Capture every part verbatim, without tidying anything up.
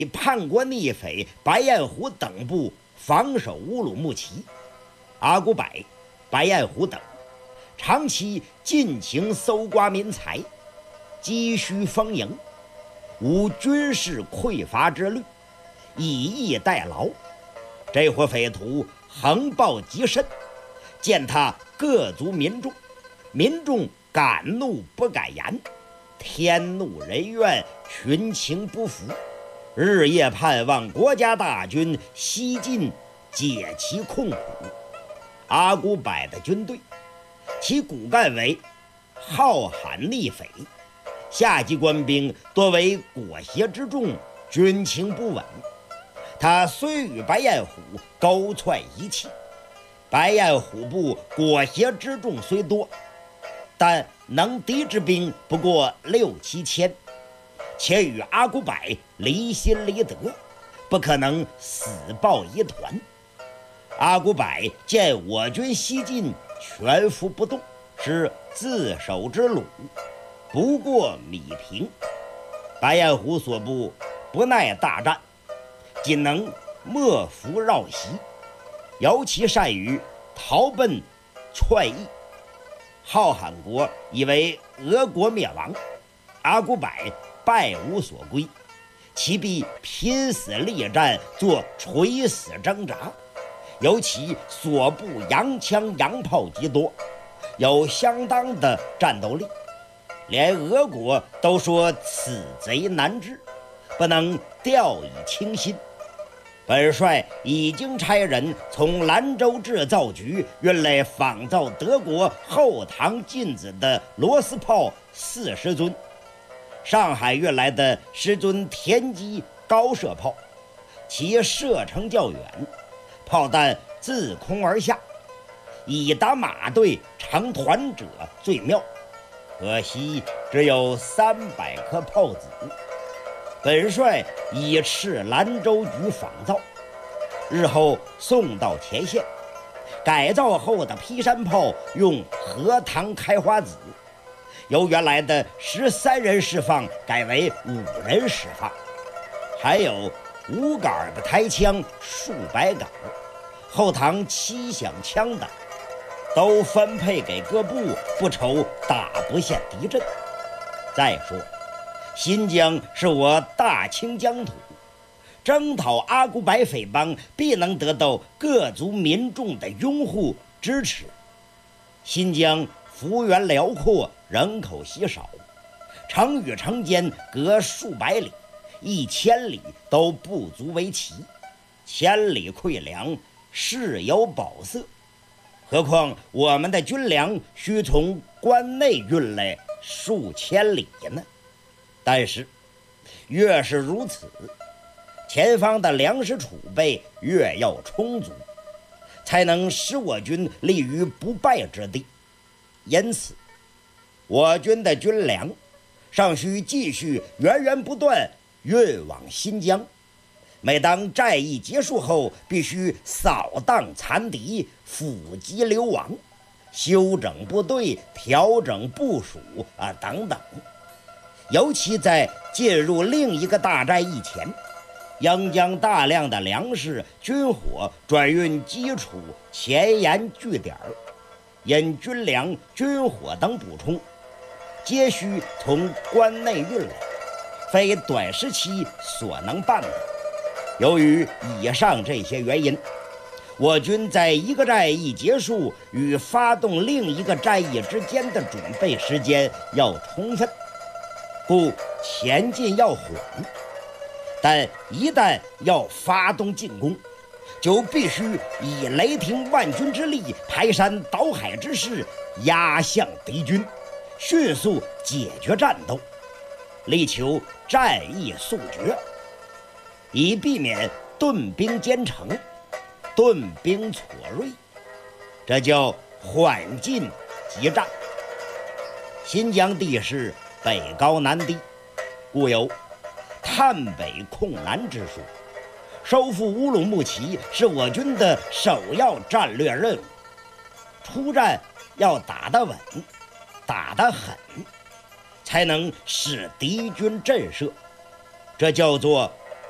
叛国逆匪白彦虎等部防守乌鲁木齐，阿古柏、白彦虎等长期尽情搜刮民财，积蓄丰盈，无军事匮乏之虑，以逸待劳。这伙匪徒横暴极甚，见他各族民众，民众敢怒不敢言，天怒人怨，群情不服，日夜盼望国家大军西进，解其困苦。阿古柏的军队，其骨干为好悍逆匪，下级官兵多为裹挟之众，军情不稳。他虽与白彦虎勾窜一气，白彦虎部裹挟之众虽多，但能敌之兵不过六七千，且与阿古柏离心离德，不可能死抱一团。阿古柏见我军西进，全伏不动，是自守之虏，不过米平。白彦虎所部不耐大战，仅能默伏绕袭，尤其善于逃奔窜逸。浩罕国以为俄国灭亡，阿古柏败无所归，其必拼死力战，做垂死挣扎。尤其所部洋枪洋炮极多，有相当的战斗力，连俄国都说此贼难治，不能掉以轻心。本帅已经差人从兰州制造局运来仿造德国后唐进子的罗斯炮四十尊，上海运来的十尊田基高射炮，其射程较远，炮弹自空而下，以打马队成团者最妙。可惜只有三百颗炮子，本帅已斥兰州局仿造，日后送到前线。改造后的劈山炮用荷塘开花子，由原来的十三人释放改为五人释放，还有五杆的抬枪数百杆，后膛七响枪等，都分配给各部，不愁打不下敌阵。再说新疆是我大清疆土，征讨阿古柏匪帮必能得到各族民众的拥护支持。新疆幅员辽阔，人口稀少，城与城间隔数百里，一千里都不足为奇，千里馈粮，事有宝色。何况我们的军粮需从关内运来数千里呢？但是越是如此，前方的粮食储备越要充足，才能使我军立于不败之地。因此我军的军粮尚需继续源源不断运往新疆。每当战役结束后，必须扫荡残敌，伏击流亡，修整部队，调整部署啊等等。尤其在进入另一个大战役前，应将大量的粮食、军火转运基础前沿据点，因军粮、军火等补充，皆需从关内运来，非短时期所能办的。由于以上这些原因，我军在一个战役结束与发动另一个战役之间的准备时间要充分，故前进要缓，但一旦要发动进攻，就必须以雷霆万钧之力，排山倒海之势压向敌军，迅速解决战斗，力求战役速决，以避免顿兵兼程，顿兵错锐，这叫缓进急战。新疆地势北高南低，故有探北控南之说。收复乌鲁木齐是我军的首要战略任务，出战要打得稳，打得狠，才能使敌军震慑，这叫做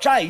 战